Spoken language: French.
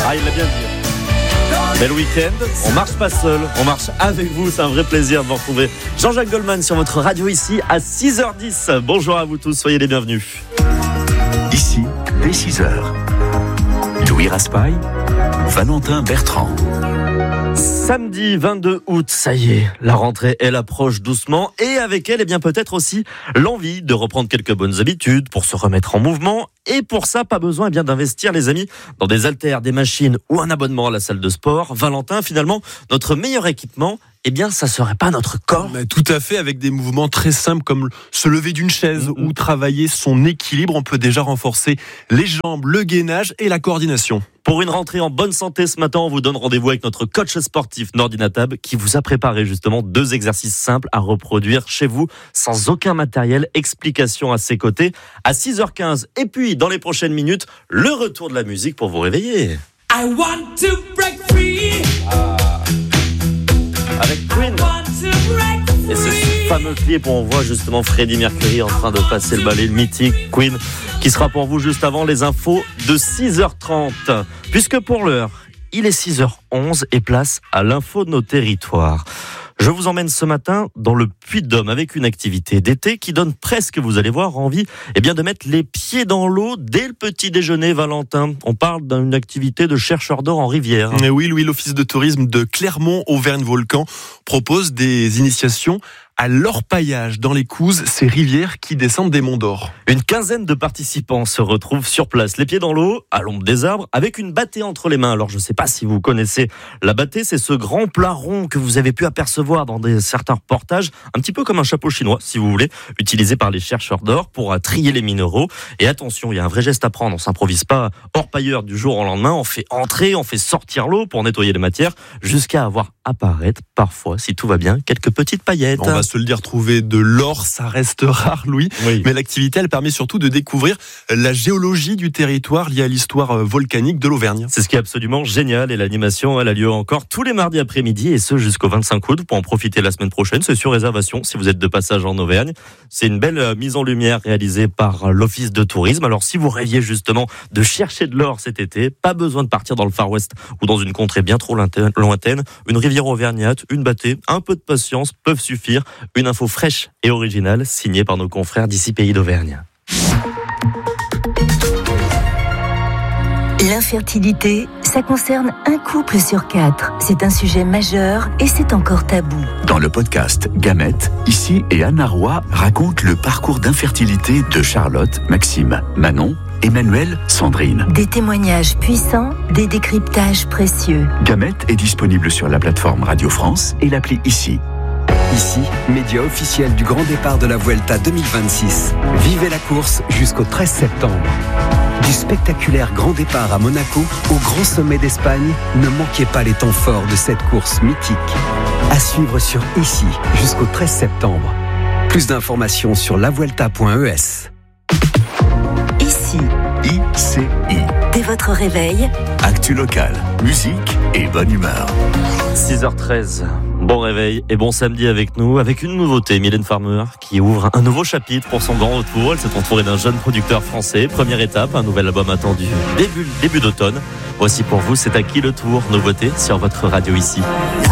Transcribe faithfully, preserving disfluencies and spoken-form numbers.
Ah, il l'a bien dit. Bel week-end, on marche pas seul, on marche avec vous, c'est un vrai plaisir de vous retrouver. Jean-Jacques Goldman sur votre radio ici à six heures dix. Bonjour à vous tous, soyez les bienvenus. Ici, dès six heures, Louis Raspail, Valentin Bertrand. Samedi vingt-deux août, ça y est, la rentrée elle approche doucement et avec elle, eh bien peut-être aussi l'envie de reprendre quelques bonnes habitudes pour se remettre en mouvement. Et pour ça, pas besoin eh bien d'investir les amis dans des haltères, des machines ou un abonnement à la salle de sport. Valentin, finalement, notre meilleur équipement, eh bien, ça serait pas notre corps. Mais tout à fait, avec des mouvements très simples comme se lever d'une chaise mmh. ou travailler son équilibre, on peut déjà renforcer les jambes, le gainage et la coordination. Pour une rentrée en bonne santé ce matin, on vous donne rendez-vous avec notre coach sportif Nordinatab qui vous a préparé justement deux exercices simples à reproduire chez vous sans aucun matériel. Explication à ses côtés à six heures quinze. Et puis, dans les prochaines minutes, le retour de la musique pour vous réveiller. I want to break free. Ah. Avec Queen. Et ce fameux clip où on voit justement Freddie Mercury en train de passer le balai, le mythique Queen, qui sera pour vous juste avant les infos de six heures trente. Puisque pour l'heure, il est six heures onze et place à l'info de nos territoires. Je vous emmène ce matin dans le Puy-de-Dôme avec une activité d'été qui donne presque, vous allez voir, envie eh bien, de mettre les pieds dans l'eau dès le petit déjeuner, Valentin. On parle d'une activité de chercheur d'or en rivière. Et oui, Louis, l'Office de tourisme de Clermont-Auvergne-Volcan propose des initiations à l'orpaillage dans les Couzes, ces rivières qui descendent des monts d'or. Une quinzaine de participants se retrouvent sur place, les pieds dans l'eau, à l'ombre des arbres, avec une bâtée entre les mains. Alors je ne sais pas si vous connaissez la bâtée, c'est ce grand plat rond que vous avez pu apercevoir dans des, certains reportages, un petit peu comme un chapeau chinois, si vous voulez, utilisé par les chercheurs d'or pour trier les minéraux. Et attention, il y a un vrai geste à prendre, on ne s'improvise pas orpailleur du jour au lendemain, on fait entrer, on fait sortir l'eau pour nettoyer les matières, jusqu'à avoir apparaître parfois, si tout va bien, quelques petites paillettes. On va se le dire, trouver de l'or, ça reste rare, Louis. Oui. Mais l'activité, elle permet surtout de découvrir la géologie du territoire liée à l'histoire volcanique de l'Auvergne. C'est ce qui est absolument génial. Et l'animation, elle a lieu encore tous les mardis après-midi et ce jusqu'au vingt-cinq août. Pour en profiter la semaine prochaine, c'est sur réservation si vous êtes de passage en Auvergne. C'est une belle mise en lumière réalisée par l'Office de tourisme. Alors si vous rêviez justement de chercher de l'or cet été, pas besoin de partir dans le Far West ou dans une contrée bien trop lointaine. Une rivière auvergnate, une bâtée, un peu de patience peuvent suffire. Une info fraîche et originale signée par nos confrères d'ici Pays d'Auvergne. L'infertilité, ça concerne un couple sur quatre. C'est un sujet majeur et c'est encore tabou. Dans le podcast Gamètes, ici et Anna Roy raconte le parcours d'infertilité de Charlotte, Maxime, Manon, Emmanuel, Sandrine. Des témoignages puissants, des décryptages précieux. Gamètes est disponible sur la plateforme Radio France et l'appli Ici. Ici, média officiel du grand départ de la Vuelta deux mille vingt-six. Vivez la course jusqu'au treize septembre. Du spectaculaire grand départ à Monaco au grand sommet d'Espagne, ne manquez pas les temps forts de cette course mythique. À suivre sur Ici jusqu'au treize septembre. Plus d'informations sur la vuelta point e s. Ici. I C I. Dès votre réveil. Actu local, musique et bonne humeur. six heures treize. Bon réveil et bon samedi avec nous, avec une nouveauté, Mylène Farmer, qui ouvre un nouveau chapitre pour son grand retour. Elle s'est entourée d'un jeune producteur français. Première étape, un nouvel album attendu début, début d'automne. Voici pour vous, c'est à qui le tour, nouveauté sur votre radio ici.